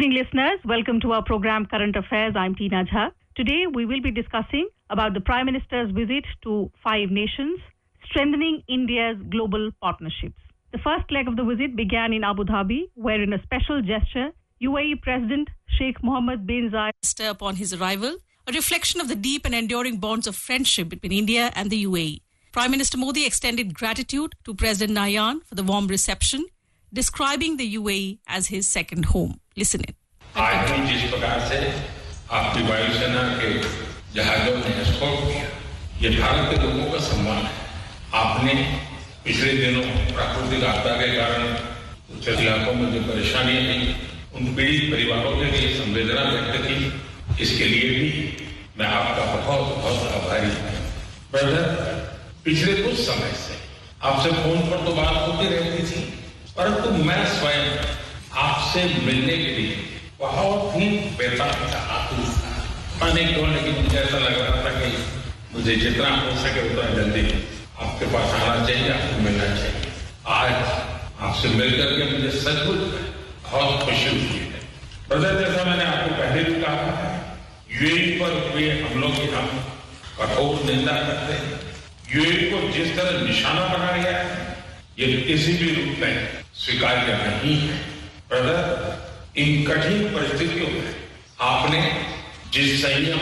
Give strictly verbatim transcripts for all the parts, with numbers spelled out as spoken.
evening, listeners. Welcome to our program Current Affairs. I'm Tina Jha. Today, we will be discussing about the Prime Minister's visit to five nations, strengthening India's global partnerships. The first leg of the visit began in Abu Dhabi, where in a special gesture, U A E President Sheikh Mohammed bin Zayed upon his arrival, a reflection of the deep and enduring bonds of friendship between India and the U A E. Prime Minister Modi extended gratitude to President Nayyan for the warm reception, describing the U A E as his second home. Listen in. आज भी जिस प्रकार से आपकी वायुसेना के जहाजों ने एस्कॉर्ट किया, ये भारत के लोगों का सम्मान है। आपने पिछले दिनों प्राकृतिक आपदा के कारण कुछ इलाकों में जो परेशानियां आई, उन पीड़ित परिवारों के लिए संवेदना व्यक्त की। इसके लिए भी मैं आपका बहुत बहुत आभारी हूँ। ब्रदर, पिछले कुछ समय से आपसे फोन पर तो बात होती रहती थी, परंतु मैं स्वयं आपसे मिलने के लिए बहुत ही बेताब था, आतुर था। पाने क्यों, लेकिन मुझे ऐसा लग रहा था कि मुझे जितना हो सके उतना जल्दी आपके पास आना चाहिए, आपको मिलना चाहिए। आज आपसे मिलकर के मुझे सचमुच बहुत खुशी हुई है। ब्रदर, जैसा मैंने आपको पहले भी कहा है, यूएई पर हुए हमलों की हम कठोर निंदा करते हैं। यूएई को जिस तरह निशाना बना गया है, ये किसी भी रूप में स्वीकार्य नहीं है। ब्रदर, इन कठिन परिस्थितियों में आपने जिस संयम,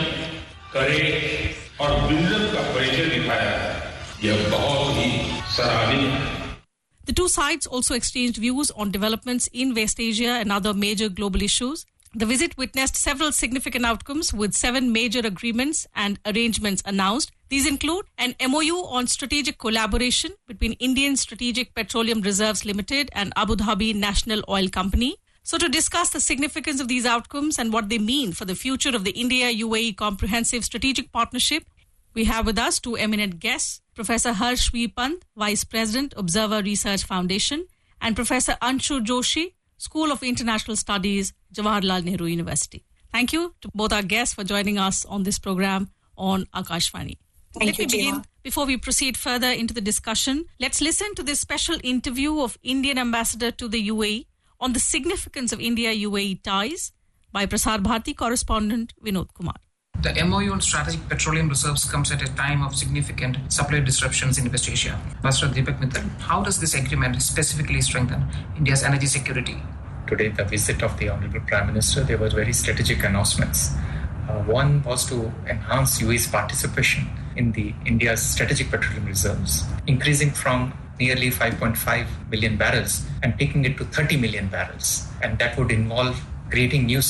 करेज और विजन का परिचय दिखाया है, यह बहुत ही सराहनीय है। The two sides also exchanged views on developments in West Asia and other major global issues. The visit witnessed several significant outcomes, with seven major agreements and arrangements announced. These include an M O U on strategic collaboration between Indian Strategic Petroleum Reserves Limited and Abu Dhabi National Oil Company. So to discuss the significance of these outcomes and what they mean for the future of the India-U A E Comprehensive Strategic Partnership, we have with us two eminent guests, Professor Harsh V. Pant, Vice President, Observer Research Foundation, and Professor Anshu Joshi, School of International Studies, Jawaharlal Nehru University. Thank you to both our guests for joining us on this program on Akashvani. Thank Let you, me begin. Tina. Before we proceed further into the discussion, let's listen to this special interview of Indian Ambassador to the U A E on the significance of India-U A E ties by Prasar Bharati correspondent Vinod Kumar. The M O U on strategic petroleum reserves comes at a time of significant supply disruptions in West Asia. Ambassador Deepak Mittal, how does this agreement specifically strengthen India's energy security? Today, the visit of the Honorable Prime Minister, there were very strategic announcements. Uh, one was to enhance U A E's participation in the India's strategic petroleum reserves, increasing from nearly five point five million barrels and taking it to thirty million barrels. And that would involve creating new